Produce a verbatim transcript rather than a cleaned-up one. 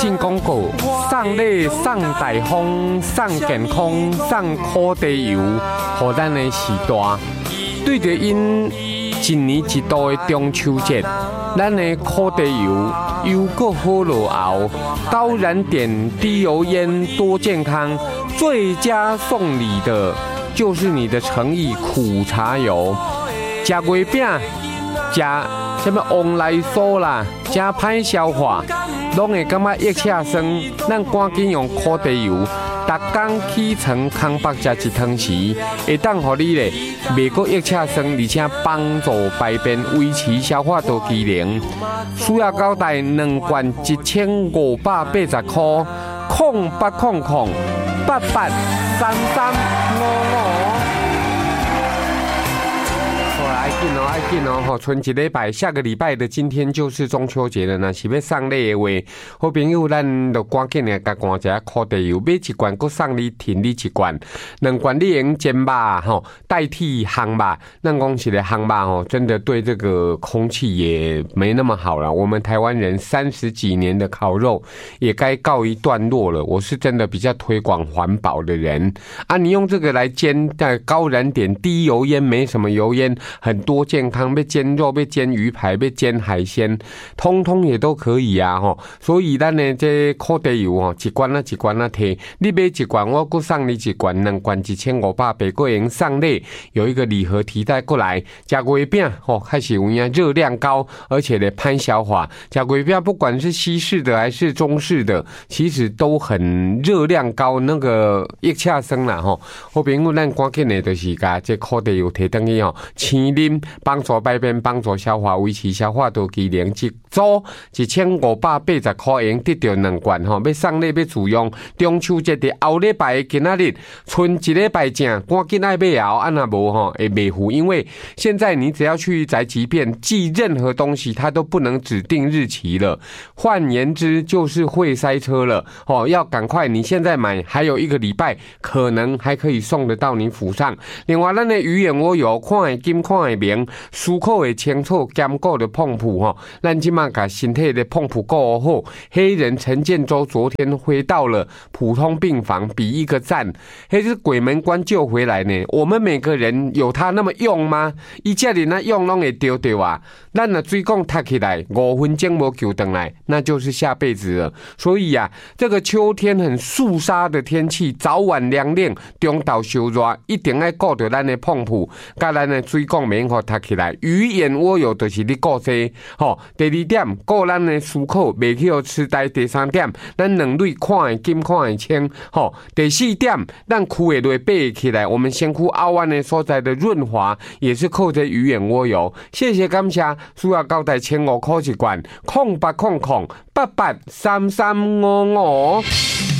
进广告，送礼送大方，送健康，送烤地油，互咱的时代。对着因一年一度的中秋节，咱的烤地油又够好落后，高燃点、低油烟、多健康，最佳送礼的就是你的诚意苦茶油。吃月饼，吃什么旺来酥啦，真歹消化，拢会感觉腋下酸。咱赶紧用烤地油，逐工起床空腹食一汤匙，会当互你咧袂过腋下酸，而且帮助排便，维持消化道机能。需要交代，两罐一千五百八十块，空八空空八八三三五五。爱紧哦，爱紧哦！吼，剩一礼拜，下个礼拜的今天就是中秋节了呢。是要送礼的话，好朋友，咱就赶紧来甲灌一下烤地油，买一罐，佮送你添你一罐，两罐你用煎肉吼代替烘肉。咱讲起来烘肉吼，真的对这个空气也没那么好了。我们台湾人三十几年的烤肉也该告一段落了。我是真的比较推广环保的人啊，你用这个来煎，在高燃点、低油烟，没什么油烟。很多健康，要煎肉，要煎鱼排，要煎海鲜，通通也都可以啊吼。所以咱呢，这烤地油吼，一罐啊一罐啊摕，你买一罐，我佮送你一罐，两罐一千五百八，个人送礼，有一个礼盒提袋过来。吃月饼吼，开始有影热量高，而且呢歹消化。吃月饼不管是西式的还是中式的，其实都很热量高，那个腋下酸啦吼。好朋友，咱赶紧的就是甲这烤地油摕登去吼，青啉帮助排便，帮助消化，维持消化道机能。一组一千五百八十块钱得到两罐吼，要送礼要自用。中秋节的后礼拜的今仔日，剩一礼拜正，赶紧爱买后，安那无吼会袂赴。因为现在你只要去宅急便寄任何东西，它都不能指定日期了。换言之，就是会塞车了哦，要赶快！你现在买，还有一个礼拜，可能还可以送得到你府上。另外，咱的鱼眼我有看会金，看会明，思考会清楚，兼顾的碰触吼。咱今嘛把身体的碰触够好。黑人陈建州昨天回到了普通病房，比一个赞。黑是鬼门关救回来呢。我们每个人有他那么用吗？一家人那用拢会丢丢啊。咱若水管塌起来，五分钟无救回来，那就是下辈子了。所以啊，这个秋天很肃杀的天气，早晚凉冷，中昼烧热，一定要顾到咱的碰触，甲咱的水管免互塌起来。鱼眼蜗有就是你顾这吼。第二点，顾咱的思考，袂去互痴呆。第三点，咱两类看会金，看会清吼。第四点，咱躯会落爬起来，我们身躯凹弯的所在的润滑，也是靠这鱼眼蜗油。谢谢感谢，需要交代千五块一罐，空八空空八八三三五五。